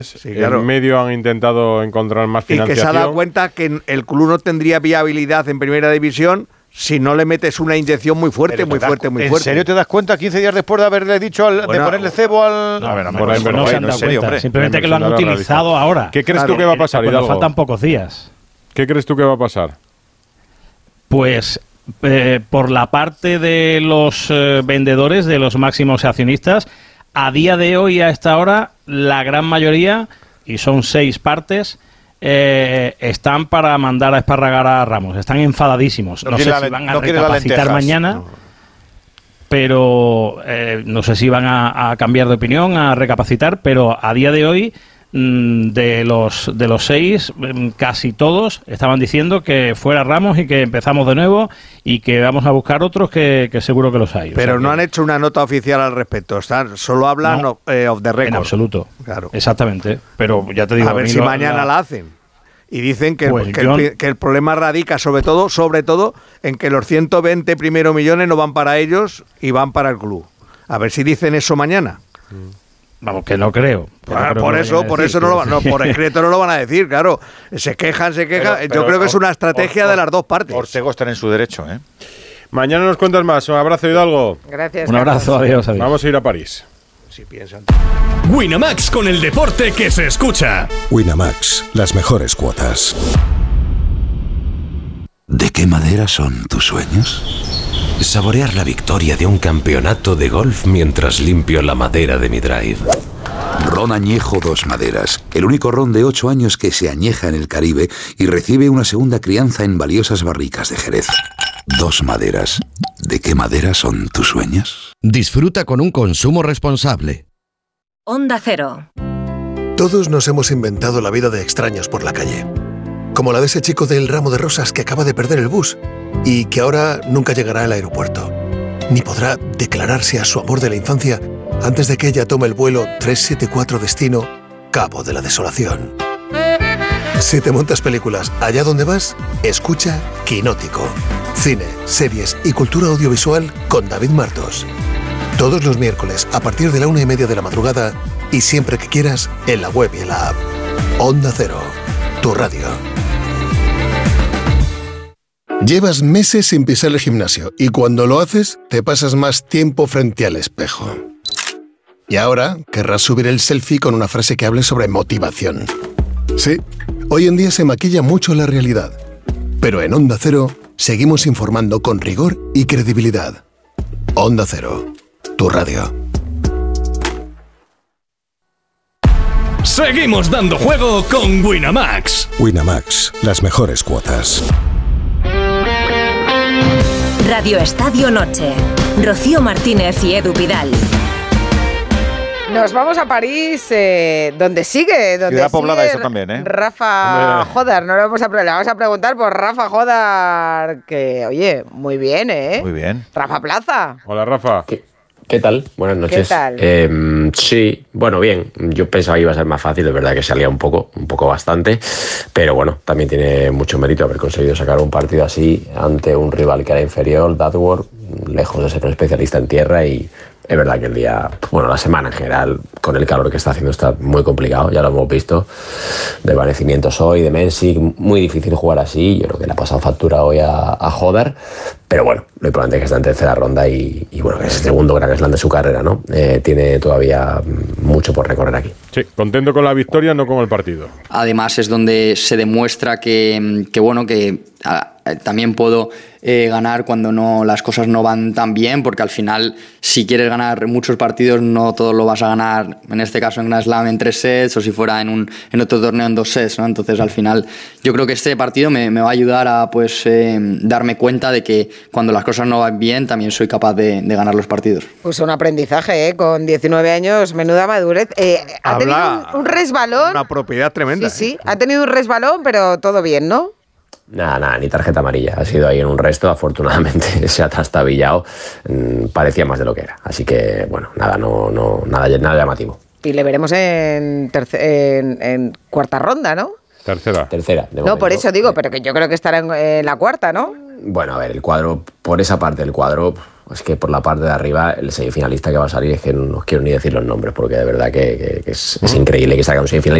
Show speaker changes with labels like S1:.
S1: Sí, claro.
S2: En medio han intentado encontrar más financiación.
S1: Y que se ha dado cuenta que el club no tendría viabilidad en primera división si no le metes una inyección muy fuerte, muy fuerte.
S3: ¿En serio te das cuenta 15 días después de haberle dicho de ponerle cebo al...?
S4: No se han dado cuenta. Simplemente que lo han utilizado ahora.
S2: ¿Qué crees tú que va a pasar, Hidalgo?
S4: Faltan pocos días.
S2: ¿Qué crees tú que va a pasar?
S4: Pues por la parte de los vendedores, de los máximos accionistas, a día de hoy, a esta hora, la gran mayoría, y son 6 partes, están para mandar a esparragar a Ramos. Están enfadadísimos. No sé si van a recapacitar mañana, pero no sé si van a cambiar de opinión, a recapacitar, pero a día de hoy, de los 6, casi todos estaban diciendo que fuera Ramos y que empezamos de nuevo y que vamos a buscar otros que seguro que los hay.
S1: Pero no han hecho una nota oficial al respecto, solo hablan off the record.
S4: En absoluto,
S1: claro.
S4: Exactamente, pero ya te digo...
S1: A ver si mañana la hacen. Y dicen que,
S4: pues
S1: que el problema radica sobre todo en que los 120 primeros millones no van para ellos y van para el club. A ver si dicen eso mañana.
S4: Vamos, que no creo.
S1: Por eso por escrito no lo van a decir, claro. Se quejan. Pero yo creo que es una estrategia de las dos partes.
S3: Ortego está en su derecho, ¿eh?
S2: Mañana nos cuentas más. Un abrazo, Hidalgo.
S1: Gracias.
S4: Un abrazo, adiós.
S2: Vamos a ir a París.
S1: Si piensan.
S5: Winamax, con el deporte que se escucha.
S6: Winamax, las mejores cuotas.
S7: ¿De qué madera son tus sueños? Saborear la victoria de un campeonato de golf mientras limpio la madera de mi drive.
S8: Ron Añejo Dos Maderas, el único ron de 8 años que se añeja en el Caribe y recibe una segunda crianza en valiosas barricas de Jerez. Dos Maderas. ¿De qué madera son tus sueños?
S9: Disfruta con un consumo responsable.
S10: Onda Cero.
S6: Todos nos hemos inventado la vida de extraños por la calle. Como la de ese chico del ramo de rosas que acaba de perder el bus y que ahora nunca llegará al aeropuerto, ni podrá declararse a su amor de la infancia antes de que ella tome el vuelo 374 destino Cabo de la Desolación. Si te montas películas allá donde vas, escucha Quinótico. Cine, series y cultura audiovisual con David Martos. Todos los miércoles a partir de la 1:30 de la madrugada y siempre que quieras en la web y en la app. Onda Cero, tu radio. Llevas meses sin pisar el gimnasio y cuando lo haces te pasas más tiempo frente al espejo. Y ahora querrás subir el selfie con una frase que hable sobre motivación. Sí, hoy en día se maquilla mucho la realidad. Pero en Onda Cero seguimos informando con rigor y credibilidad. Onda Cero, tu radio.
S5: Seguimos dando juego con Winamax.
S6: Winamax, las mejores cuotas.
S10: Radio Estadio Noche. Rocío Martínez y Edu Pidal.
S11: Nos vamos a París, donde sigue.
S3: Ciudad poblada eso también, ¿eh?
S11: Rafa Jodar, le vamos a preguntar por Rafa Jodar, que, oye, muy bien, ¿eh?
S3: Muy bien.
S11: Rafa Plaza.
S2: Hola, Rafa.
S12: ¿Qué tal? Buenas noches.
S11: ¿Qué tal?
S12: Sí, bueno, bien. Yo pensaba que iba a ser más fácil, es verdad que salía un poco bastante, pero bueno, también tiene mucho mérito haber conseguido sacar un partido así ante un rival que era inferior, Dadworth, lejos de ser un especialista en tierra, y es verdad que el día, bueno, la semana en general, con el calor que está haciendo, está muy complicado, ya lo hemos visto, desvanecimientos hoy, de Mensic, muy difícil jugar así. Yo creo que le ha pasado factura hoy a Jodar, pero bueno, lo importante es que está en tercera ronda y bueno, que es el segundo Grand Slam de su carrera, ¿no? Tiene todavía mucho por recorrer aquí.
S2: Sí, contento con la victoria, no con el partido.
S13: Además es donde se demuestra que bueno, que también puedo ganar cuando las cosas no van tan bien, porque al final, si quieres ganar muchos partidos, no todos lo vas a ganar, en este caso en Grand Slam en 3 sets, o si fuera en otro torneo en 2 sets, ¿no? Entonces al final yo creo que este partido me va a ayudar a darme cuenta de que cuando las cosas no van bien también soy capaz de ganar los partidos.
S11: Pues un aprendizaje, con 19 años, menuda madurez. Ha tenido un resbalón.
S1: Una propiedad tremenda.
S11: Sí, ha tenido un resbalón, pero todo bien, ¿no?
S12: Nada, ni tarjeta amarilla. Ha sido ahí en un resto, afortunadamente se ha trastabillado. Parecía más de lo que era. Así que, bueno, nada llamativo.
S11: Y le veremos en cuarta ronda, ¿no?
S12: Tercera.
S11: No, por eso digo, pero que yo creo que estará en la cuarta, ¿no?
S12: Bueno, a ver, el cuadro, por esa parte del cuadro, es que por la parte de arriba el semifinalista que va a salir es que no os quiero ni decir los nombres porque de verdad que es increíble que salga un semifinalista